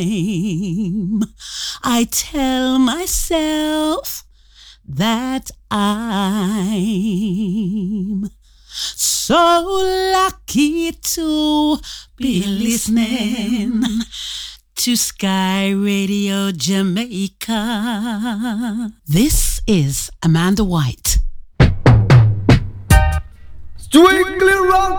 I tell myself that I'm so lucky to be listening to Sky Radio Jamaica. This is Amanda White. Strictly rock